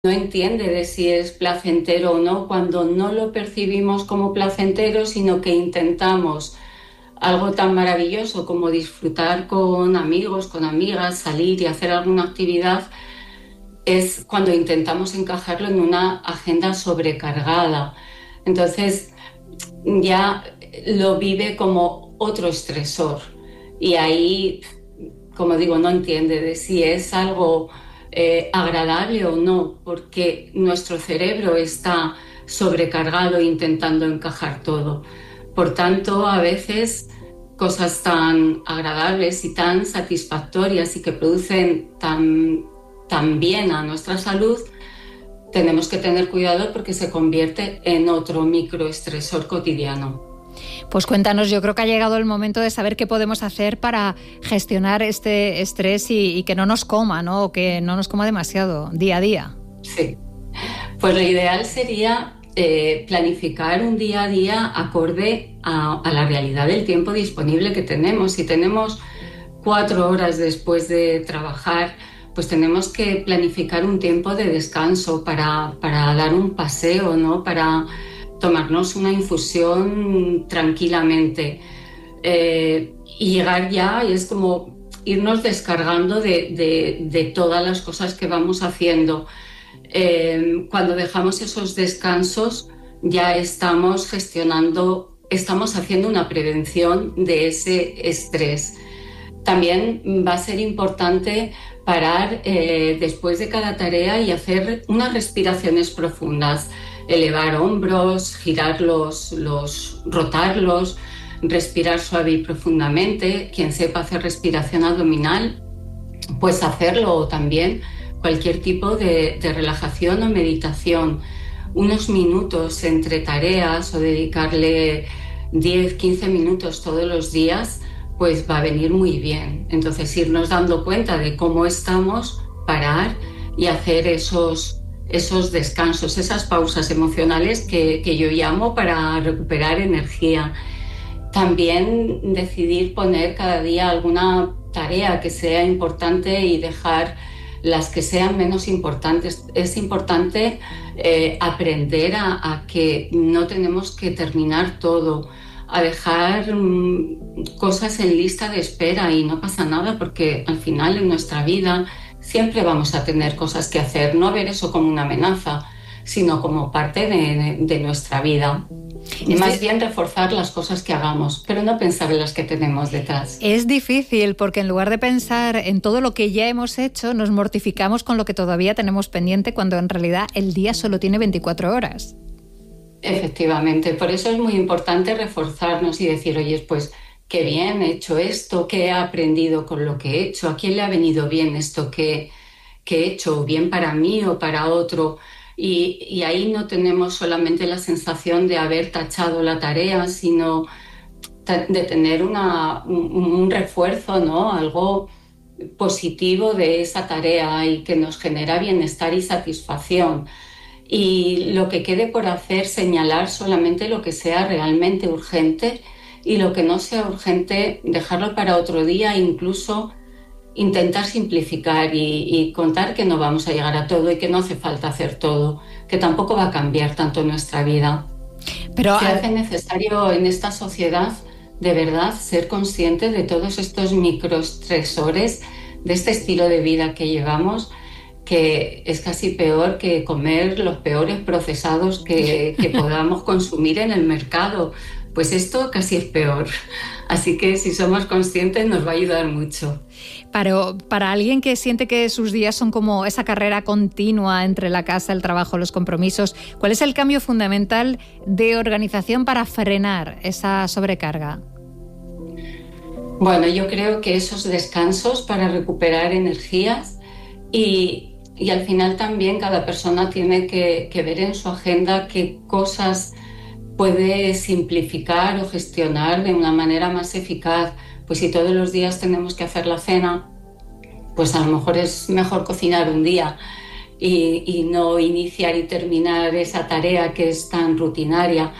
no entiende de si es placentero o no cuando no lo percibimos como placentero, sino que intentamos algo tan maravilloso como disfrutar con amigos, con amigas, salir y hacer alguna actividad, es cuando intentamos encajarlo en una agenda sobrecargada. Entonces ya lo vive como otro estresor y ahí, como digo, no entiende de si es algo agradable o no, porque nuestro cerebro está sobrecargado intentando encajar todo. Por tanto, a veces cosas tan agradables y tan satisfactorias y que producen tan bien a nuestra salud, tenemos que tener cuidado porque se convierte en otro microestresor cotidiano. Pues cuéntanos, yo creo que ha llegado el momento de saber qué podemos hacer para gestionar este estrés y que no nos coma, ¿no? O que no nos coma demasiado día a día. Sí, pues lo ideal sería planificar un día a día acorde a la realidad del tiempo disponible que tenemos. Si tenemos 4 horas después de trabajar, pues tenemos que planificar un tiempo de descanso para dar un paseo, ¿no? Para tomarnos una infusión tranquilamente y llegar ya, y es como irnos descargando de todas las cosas que vamos haciendo. Cuando dejamos esos descansos ya estamos gestionando, estamos haciendo una prevención de ese estrés. También va a ser importante parar después de cada tarea y hacer unas respiraciones profundas, elevar hombros, girarlos, rotarlos, respirar suave y profundamente. Quien sepa hacer respiración abdominal, pues hacerlo, o también cualquier tipo de relajación o meditación. Unos minutos entre tareas o dedicarle 10-15 minutos todos los días, pues va a venir muy bien. Entonces, irnos dando cuenta de cómo estamos, parar y hacer esos descansos, esas pausas emocionales que yo llamo para recuperar energía. También decidir poner cada día alguna tarea que sea importante y dejar las que sean menos importantes. Es importante aprender a que no tenemos que terminar todo, a dejar cosas en lista de espera, y no pasa nada porque al final en nuestra vida siempre vamos a tener cosas que hacer. No ver eso como una amenaza, sino como parte de nuestra vida. Y más bien reforzar las cosas que hagamos, pero no pensar en las que tenemos detrás. Es difícil porque en lugar de pensar en todo lo que ya hemos hecho, nos mortificamos con lo que todavía tenemos pendiente, cuando en realidad el día solo tiene 24 horas. Efectivamente, por eso es muy importante reforzarnos y decir, oye, pues qué bien he hecho esto, qué he aprendido con lo que he hecho, a quién le ha venido bien esto que he hecho, bien para mí o para otro. Y ahí no tenemos solamente la sensación de haber tachado la tarea, sino de tener un refuerzo, ¿no? Algo positivo de esa tarea y que nos genera bienestar y satisfacción. Y lo que quede por hacer, señalar solamente lo que sea realmente urgente, y lo que no sea urgente, dejarlo para otro día. Incluso intentar simplificar y contar que no vamos a llegar a todo y que no hace falta hacer todo, que tampoco va a cambiar tanto nuestra vida. Pero se hace necesario en esta sociedad, de verdad, ser consciente de todos estos microestresores, de este estilo de vida que llevamos, que es casi peor que comer los peores procesados que podamos consumir en el mercado. Pues esto casi es peor. Así que si somos conscientes nos va a ayudar mucho. Pero para alguien que siente que sus días son como esa carrera continua entre la casa, el trabajo, los compromisos, ¿cuál es el cambio fundamental de organización para frenar esa sobrecarga? Bueno, yo creo que esos descansos para recuperar energías, y al final también cada persona tiene que ver en su agenda qué cosas puede simplificar o gestionar de una manera más eficaz. Pues si todos los días tenemos que hacer la cena, pues a lo mejor es mejor cocinar un día y no iniciar y terminar esa tarea que es tan rutinaria.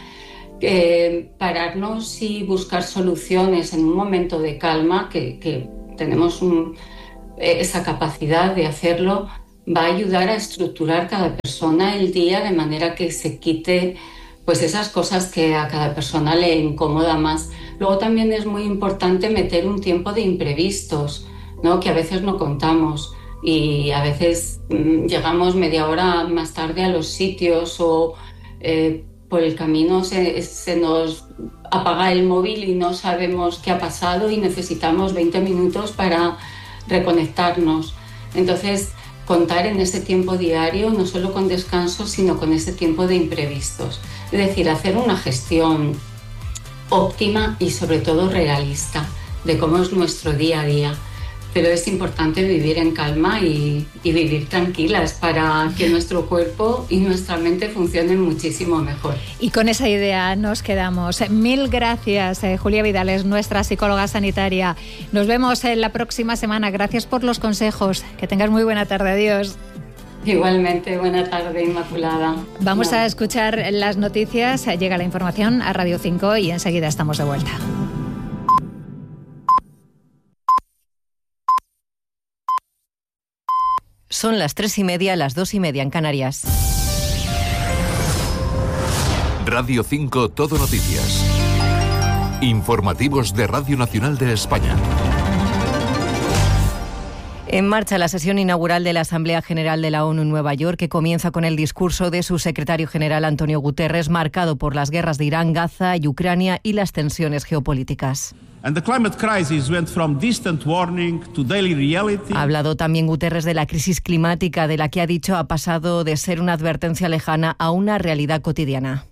Pararnos y buscar soluciones en un momento de calma, que tenemos esa capacidad de hacerlo, va a ayudar a estructurar cada persona el día de manera que se quite pues esas cosas que a cada persona le incomoda más. Luego también es muy importante meter un tiempo de imprevistos, ¿no? Que a veces no contamos y a veces llegamos media hora más tarde a los sitios o por el camino se nos apaga el móvil y no sabemos qué ha pasado y necesitamos 20 minutos para reconectarnos. Entonces, contar en ese tiempo diario, no solo con descanso, sino con ese tiempo de imprevistos. Es decir, hacer una gestión óptima y sobre todo realista de cómo es nuestro día a día. Pero es importante vivir en calma y vivir tranquilas para que nuestro cuerpo y nuestra mente funcionen muchísimo mejor. Y con esa idea nos quedamos. Mil gracias, Julia Vidales, nuestra psicóloga sanitaria. Nos vemos la próxima semana. Gracias por los consejos. Que tengas muy buena tarde. Adiós. Igualmente, buena tarde, Inmaculada. Vamos a escuchar las noticias. Llega la información a Radio 5 y enseguida estamos de vuelta. Son las 3:30, las 2:30 en Canarias. Radio 5 Todo Noticias. Informativos de Radio Nacional de España. En marcha la sesión inaugural de la Asamblea General de la ONU en Nueva York, que comienza con el discurso de su secretario general Antonio Guterres, marcado por las guerras de Irán, Gaza y Ucrania y las tensiones geopolíticas. Ha hablado también Guterres de la crisis climática, de la que ha dicho ha pasado de ser una advertencia lejana a una realidad cotidiana.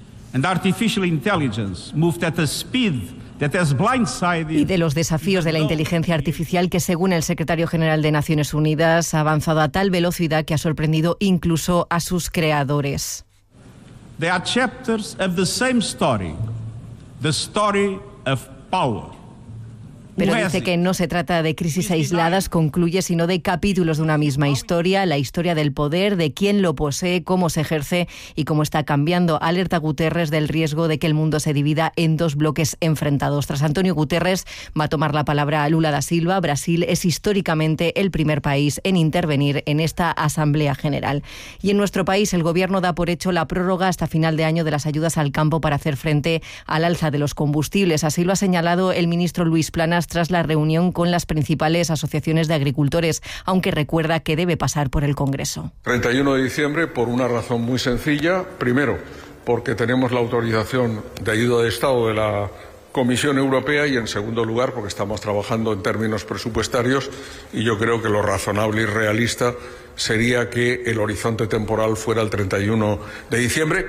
Y de los desafíos de la inteligencia artificial que, según el secretario general de Naciones Unidas, ha avanzado a tal velocidad que ha sorprendido incluso a sus creadores. They are chapters of the same story, the story of power. Pero dice que no se trata de crisis aisladas, concluye, sino de capítulos de una misma historia, la historia del poder, de quién lo posee, cómo se ejerce y cómo está cambiando. Alerta Guterres del riesgo de que el mundo se divida en dos bloques enfrentados. Tras Antonio Guterres va a tomar la palabra Lula da Silva. Brasil es históricamente el primer país en intervenir en esta Asamblea General. Y en nuestro país el Gobierno da por hecho la prórroga hasta final de año de las ayudas al campo para hacer frente al alza de los combustibles. Así lo ha señalado el ministro Luis Planas tras la reunión con las principales asociaciones de agricultores, aunque recuerda que debe pasar por el Congreso. 31 de diciembre por una razón muy sencilla. Primero, porque tenemos la autorización de ayuda de Estado de la Comisión Europea y, en segundo lugar, porque estamos trabajando en términos presupuestarios y yo creo que lo razonable y realista sería que el horizonte temporal fuera el 31 de diciembre.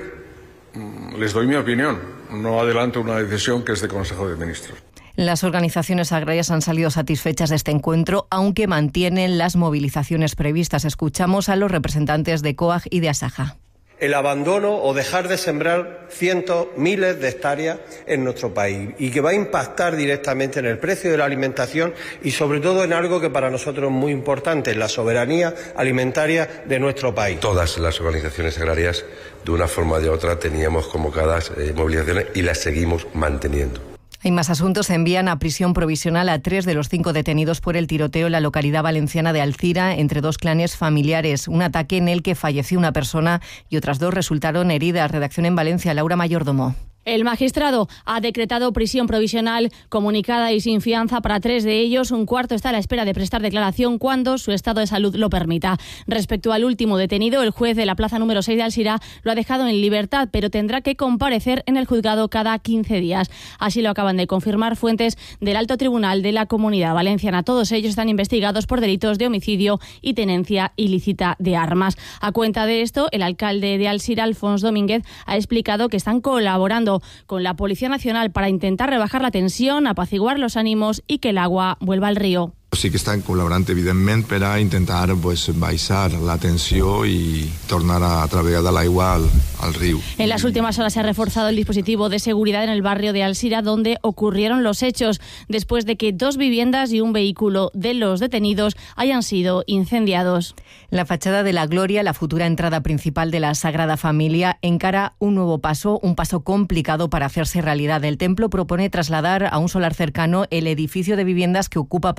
Les doy mi opinión. No adelanto una decisión que es de Consejo de Ministros. Las organizaciones agrarias han salido satisfechas de este encuentro, aunque mantienen las movilizaciones previstas. Escuchamos a los representantes de COAG y de Asaja. El abandono o dejar de sembrar cientos, miles de hectáreas en nuestro país y que va a impactar directamente en el precio de la alimentación y sobre todo en algo que para nosotros es muy importante, la soberanía alimentaria de nuestro país. Todas las organizaciones agrarias, de una forma o de otra, teníamos convocadas movilizaciones y las seguimos manteniendo. Hay más asuntos. Envían a prisión provisional a 3 de los 5 detenidos por el tiroteo en la localidad valenciana de Alcira entre dos clanes familiares. Un ataque en el que falleció una persona y otras 2 resultaron heridas. Redacción en Valencia, Laura Mayordomo. El magistrado ha decretado prisión provisional comunicada y sin fianza para 3 de ellos. Un cuarto está a la espera de prestar declaración cuando su estado de salud lo permita. Respecto al último detenido, el juez de la plaza número 6 de Alsirá lo ha dejado en libertad, pero tendrá que comparecer en el juzgado cada 15 días. Así lo acaban de confirmar fuentes del Alto Tribunal de la Comunidad Valenciana. Todos ellos están investigados por delitos de homicidio y tenencia ilícita de armas. A cuenta de esto, el alcalde de Alsirá, Alfonso Domínguez, ha explicado que están colaborando con la Policía Nacional para intentar rebajar la tensión, apaciguar los ánimos y que el agua vuelva al río. Sí que estan col·laborant, evidentment, per a intentar baixar la tensió i tornar a través de l'aigua al riu. En las últimas horas se ha reforzado el dispositivo de seguridad en el barrio de Alsira, donde ocurrieron los hechos, después de que 2 viviendas y un vehículo de los detenidos hayan sido incendiados. La fachada de la Gloria, la futura entrada principal de la Sagrada Familia, encara un nuevo paso, un paso complicado para hacerse realidad. El templo propone trasladar a un solar cercano el edificio de viviendas que ocupa parte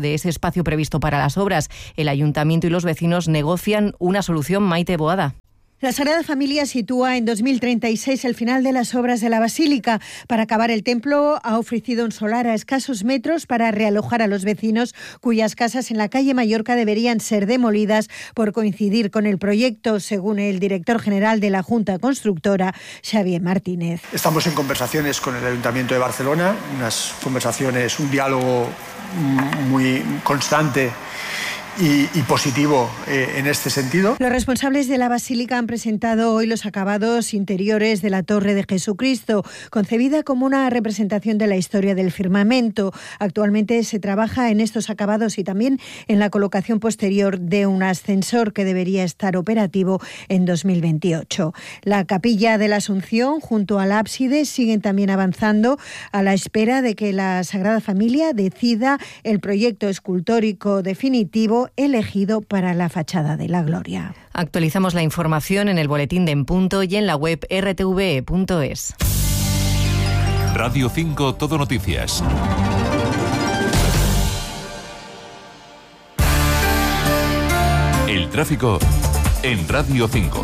de ese espacio previsto para las obras. El Ayuntamiento y los vecinos negocian una solución. Maite Boada. La Sagrada Familia sitúa en 2036 el final de las obras de la Basílica. Para acabar el templo ha ofrecido un solar a escasos metros para realojar a los vecinos cuyas casas en la calle Mallorca deberían ser demolidas por coincidir con el proyecto, según el director general de la Junta Constructora, Xavier Martínez. Estamos en conversaciones con el Ayuntamiento de Barcelona, unas conversaciones, un diálogo muy constante y positivo en este sentido. Los responsables de la Basílica han presentado hoy los acabados interiores de la Torre de Jesucristo, concebida como una representación de la historia del firmamento. Actualmente se trabaja en estos acabados y también en la colocación posterior de un ascensor que debería estar operativo en 2028. La capilla de la Asunción junto al ábside siguen también avanzando a la espera de que la Sagrada Familia decida el proyecto escultórico definitivo elegido para la fachada de la Gloria. Actualizamos la información en el boletín de En Punto y en la web rtve.es. Radio 5 Todo Noticias. El tráfico en Radio 5.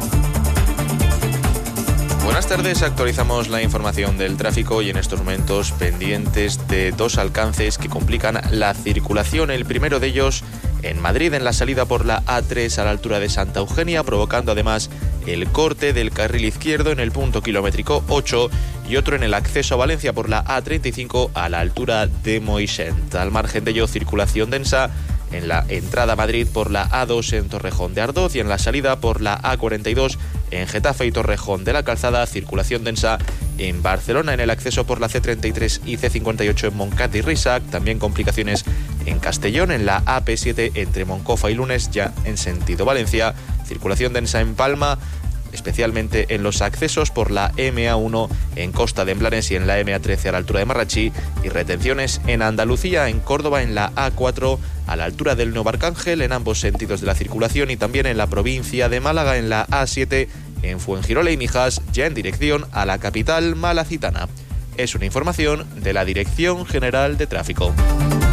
Buenas tardes, actualizamos la información del tráfico y en estos momentos pendientes de dos alcances que complican la circulación. El primero de ellos en Madrid, en la salida por la A3 a la altura de Santa Eugenia, provocando además el corte del carril izquierdo en el punto kilométrico 8 y otro en el acceso a Valencia por la A35 a la altura de Moixent. Al margen de ello, circulación densa en la entrada a Madrid por la A2 en Torrejón de Ardoz y en la salida por la A42 en Getafe y Torrejón de la Calzada. Circulación densa en Barcelona en el acceso por la C33 y C58 en Montcat y Risac. También complicaciones en Castellón en la AP7 entre Moncofa y Lunes ya en sentido Valencia. Circulación densa en Palma, especialmente en los accesos por la MA1 en Costa de Emblanes y en la MA13 a la altura de Marrachí, y retenciones en Andalucía, en Córdoba, en la A4 a la altura del Nuevo Arcángel en ambos sentidos de la circulación, y también en la provincia de Málaga en la A7 en Fuengirola y Mijas, ya en dirección a la capital malacitana. Es una información de la Dirección General de Tráfico.